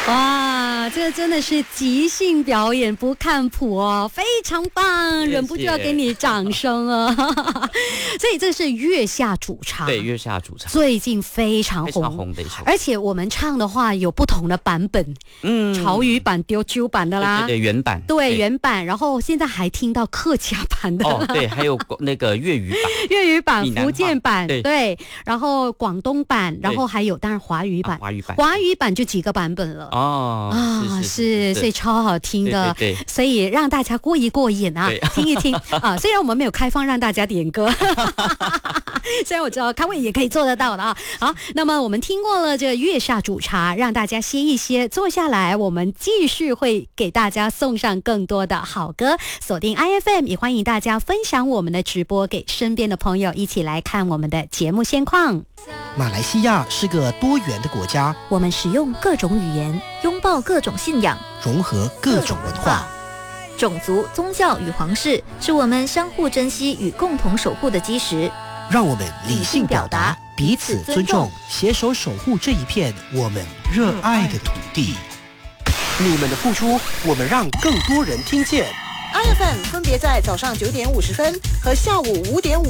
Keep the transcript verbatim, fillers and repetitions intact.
哇，这真的是即兴表演，不看谱哦，非常棒， 谢谢忍不住要给你掌声啊！所以这是月下主唱， 对，月下主唱最近非常红， 非常红的一首， 而且我们唱的话有不同的版本，嗯，潮语版、丢揪版的啦， 对对对，原版， 对，对原版，然后现在还听到客家版的， 哦，对，还有那个粤语版， 粤语版、福建版， 对， 对，然后广东版，然后还有当然华语版， 啊、华语版， 华语版就几个版本了。 哦啊， 是, 是, 是, 是， 所以超好听的， 对对对， 所以让大家过一过瘾啊，听一听啊。虽然我们没有开放让大家点歌，虽然我知道咖位也可以做得到的啊。好，那么我们听过了这个月下煮茶，让大家歇一歇，坐下来，我们继续会给大家送上更多的好歌。锁定 I F M， 也欢迎大家分享我们的直播给身边的朋友，一起来看我们的节目现况。 马来西亚是个多元的国家， 我们使用各种语言，拥抱各种信仰， 融合各种文化。 种族、宗教与皇室是我们相互珍惜与共同守护的基石。 让我们理性表达，彼此尊重，携手守护这一片我们热爱的土地。你们的付出，我们让更多人听见。 I F M 分别在早上九点五十分和下午五点五。